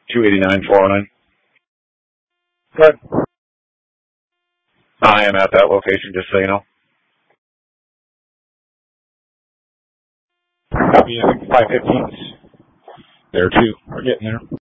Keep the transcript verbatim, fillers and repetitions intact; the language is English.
two eighty-nine, four oh nine. Good. I am at that location, just so you know. Copy, I think five fifteen's there too. We're getting there.